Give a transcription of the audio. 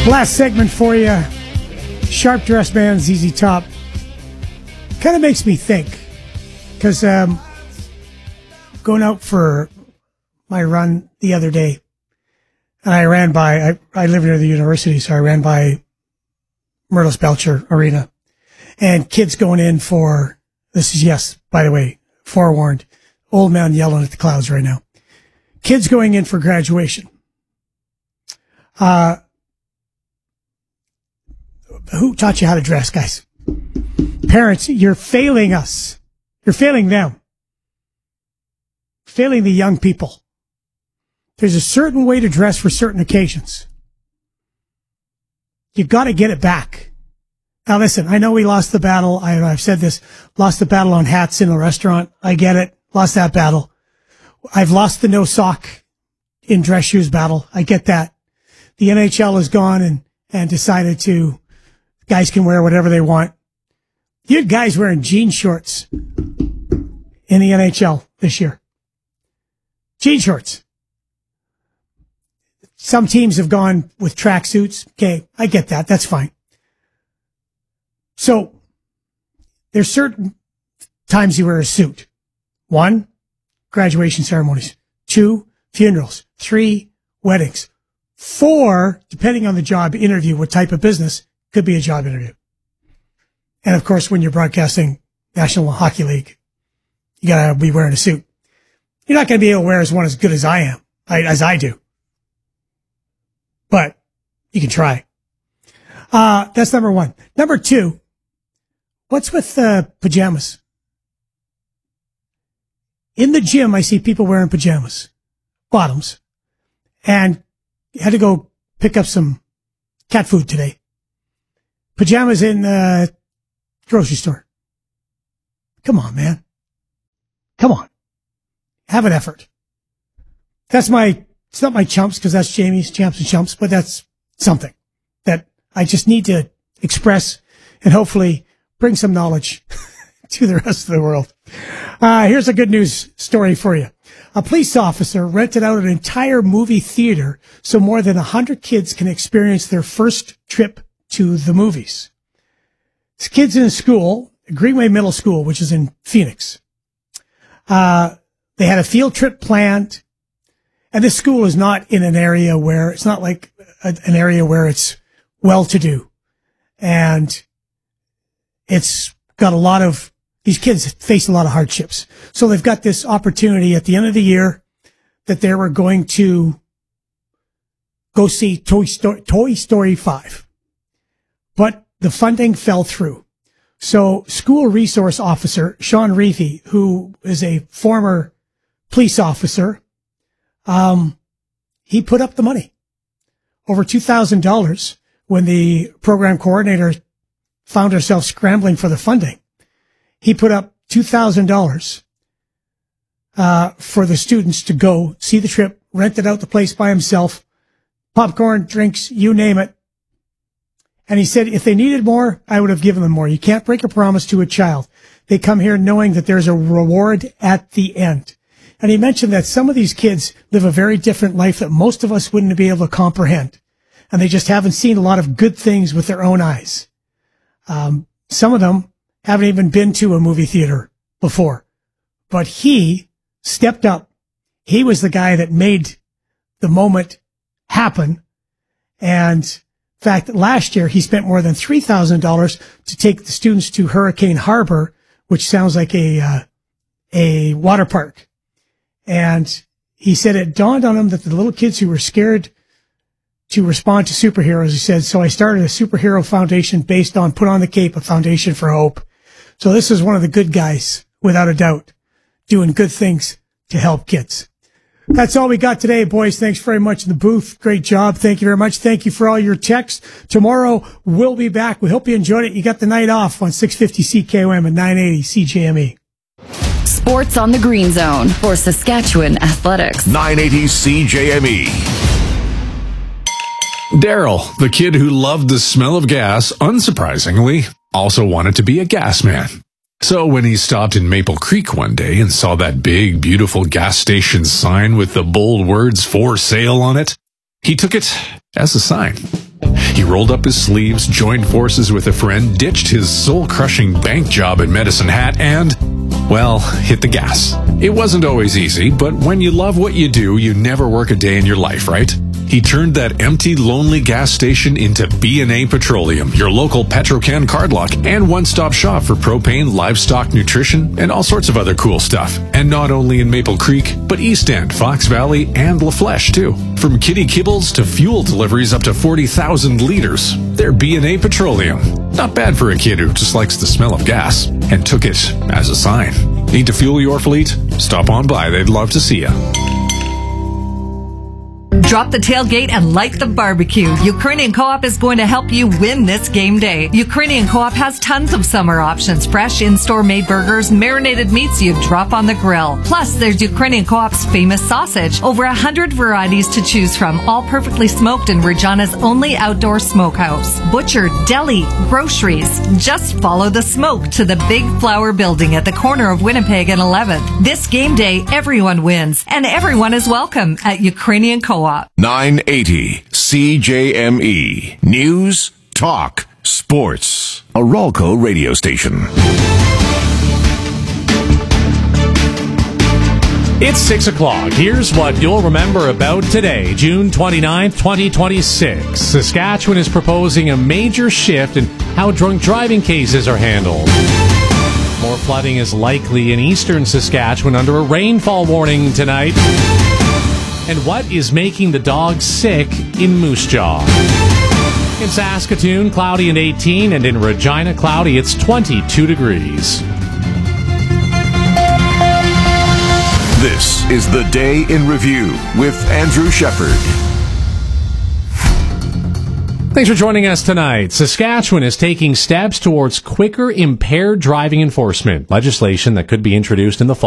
Last segment for you. Sharp Dressed Man, ZZ Top. Kind of makes me think, because going out for my run the other day, and I ran by, I live near the university, so I ran by Myrtles Belcher Arena, and kids going in for, this is, yes, by the way, forewarned, old man yelling at the clouds right now. Kids going in for graduation. Who taught you how to dress, guys? Parents, you're failing us. You're failing them. Failing the young people. There's a certain way to dress for certain occasions. You've got to get it back. Now listen, I know we lost the battle. I've said this, lost the battle on hats in a restaurant. I get it. Lost that battle. I've lost the no sock in dress shoes battle. I get that. The NHL has gone and decided to, guys can wear whatever they want. You had guys wearing jean shorts in the NHL this year. Jean shorts. Some teams have gone with tracksuits. Okay, I get that. That's fine. So there's certain times you wear a suit. 1, graduation ceremonies. 2, funerals. 3, weddings. 4, depending on the job interview, what type of business, could be a job interview. And of course, when you're broadcasting National Hockey League, you gotta be wearing a suit. You're not gonna be able to wear one as good as I am, as I do. But you can try. That's number 1. Number 2, what's with pajamas? In the gym, I see people wearing pajamas, bottoms, and had to go pick up some cat food today. Pajamas in the grocery store. Come on, man. Come on. Have an effort. It's not my chumps, because that's Jamie's champs and chumps, but that's something that I just need to express and hopefully bring some knowledge to the rest of the world. Here's a good news story for you. A police officer rented out an entire movie theater so more than 100 kids can experience their first trip to the movies. It's kids in a school, Greenway Middle School, which is in Phoenix. They had a field trip planned, and this school is not in an area where, it's not like an area where it's well-to-do. And it's got these kids face a lot of hardships. So they've got this opportunity at the end of the year that they were going to go see Toy Story 5. But the funding fell through. So school resource officer Sean Reethy, who is a former police officer, he put up the money, over $2,000, when the program coordinator found herself scrambling for the funding. He put up $2,000 for the students to go see the trip, rented out the place by himself, popcorn, drinks, you name it. And he said, if they needed more, I would have given them more. You can't break a promise to a child. They come here knowing that there's a reward at the end. And he mentioned that some of these kids live a very different life that most of us wouldn't be able to comprehend. And they just haven't seen a lot of good things with their own eyes. Some of them haven't even been to a movie theater before. But he stepped up. He was the guy that made the moment happen. And in fact, last year he spent more than $3,000 to take the students to Hurricane Harbor, which sounds like a water park. And he said it dawned on him that the little kids who were scared to respond to superheroes, he said, so I started a superhero foundation based on Put on the Cape, a foundation for hope. So this is one of the good guys, without a doubt, doing good things to help kids. That's all we got today, boys. Thanks very much in the booth. Great job. Thank you very much. Thank you for all your texts. Tomorrow we'll be back. We hope you enjoyed it. You got the night off on 650 CKOM and 980 CJME. Sports on the Green Zone for Saskatchewan Athletics. 980 CJME. Daryl, the kid who loved the smell of gas, unsurprisingly, also wanted to be a gas man. So when he stopped in Maple Creek one day and saw that big, beautiful gas station sign with the bold words "for sale" on it, he took it as a sign. He rolled up his sleeves, joined forces with a friend, ditched his soul-crushing bank job at Medicine Hat, and, well, hit the gas. It wasn't always easy, but when you love what you do, you never work a day in your life, right? He turned that empty, lonely gas station into B&A Petroleum, your local Petrocan card lock and one-stop shop for propane, livestock nutrition, and all sorts of other cool stuff. And not only in Maple Creek, but East End, Fox Valley, and La Flèche, too. From kitty kibbles to fuel deliveries up to 40,000 liters, they're B&A Petroleum. Not bad for a kid who just likes the smell of gas, and took it as a sign. Need to fuel your fleet? Stop on by. They'd love to see you. Drop the tailgate and light the barbecue. Ukrainian Co-op is going to help you win this game day. Ukrainian Co-op has tons of summer options. Fresh in-store made burgers, marinated meats you drop on the grill. Plus, there's Ukrainian Co-op's famous sausage. Over 100 varieties to choose from, all perfectly smoked in Regina's only outdoor smokehouse. Butcher, deli, groceries. Just follow the smoke to the Big Flower Building at the corner of Winnipeg and 11th. This game day, everyone wins, and everyone is welcome at Ukrainian Co-op. 980 CJME. News, talk, sports. A Ralco radio station. It's 6 o'clock. Here's what you'll remember about today, June 29th, 2026. Saskatchewan is proposing a major shift in how drunk driving cases are handled. More flooding is likely in eastern Saskatchewan under a rainfall warning tonight. And what is making the dogs sick in Moose Jaw? In Saskatoon, cloudy and 18, and in Regina, cloudy, it's 22 degrees. This is the Day in Review with Andrew Shepard. Thanks for joining us tonight. Saskatchewan is taking steps towards quicker impaired driving enforcement, legislation that could be introduced in the fall.